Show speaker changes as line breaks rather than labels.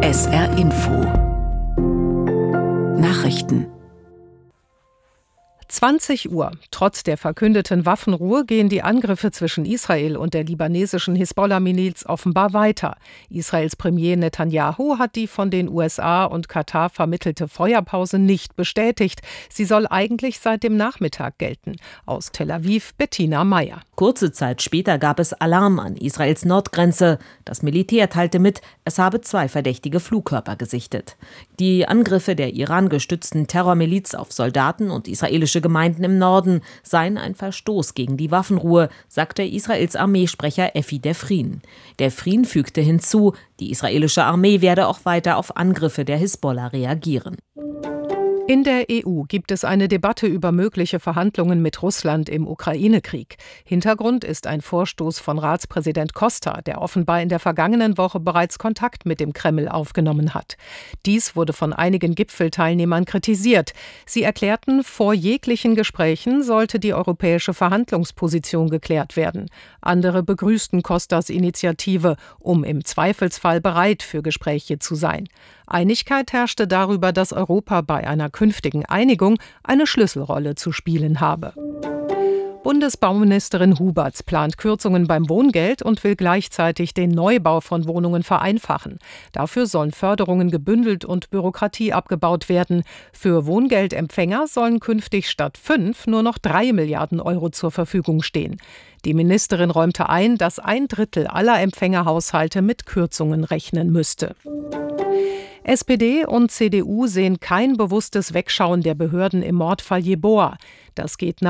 SR Info Nachrichten
20 Uhr. Trotz der verkündeten Waffenruhe gehen die Angriffe zwischen Israel und der libanesischen Hisbollah-Miliz offenbar weiter. Israels Premier Netanyahu hat die von den USA und Katar vermittelte Feuerpause nicht bestätigt. Sie soll eigentlich seit dem Nachmittag gelten. Aus Tel Aviv Bettina Meyer.
Kurze Zeit später gab es Alarm an Israels Nordgrenze. Das Militär teilte mit, es habe 2 verdächtige Flugkörper gesichtet. Die Angriffe der Iran-gestützten Terrormiliz auf Soldaten und israelische Gemeinden im Norden seien ein Verstoß gegen die Waffenruhe, sagte Israels Armeesprecher Effi Defrin. Defrin fügte hinzu, die israelische Armee werde auch weiter auf Angriffe der Hisbollah reagieren.
In der EU gibt es eine Debatte über mögliche Verhandlungen mit Russland im Ukraine-Krieg. Hintergrund ist ein Vorstoß von Ratspräsident Costa, der offenbar in der vergangenen Woche bereits Kontakt mit dem Kreml aufgenommen hat. Dies wurde von einigen Gipfelteilnehmern kritisiert. Sie erklärten, vor jeglichen Gesprächen sollte die europäische Verhandlungsposition geklärt werden. Andere begrüßten Costas Initiative, um im Zweifelsfall bereit für Gespräche zu sein. Einigkeit herrschte darüber, dass Europa bei einer künftigen Einigung eine Schlüsselrolle zu spielen habe. Bundesbauministerin Huberts plant Kürzungen beim Wohngeld und will gleichzeitig den Neubau von Wohnungen vereinfachen. Dafür sollen Förderungen gebündelt und Bürokratie abgebaut werden. Für Wohngeldempfänger sollen künftig statt 5 nur noch 3 Milliarden Euro zur Verfügung stehen. Die Ministerin räumte ein, dass 1/3 aller Empfängerhaushalte mit Kürzungen rechnen müsste. SPD und CDU sehen kein bewusstes Wegschauen der Behörden im Mordfall Jeboa. Das geht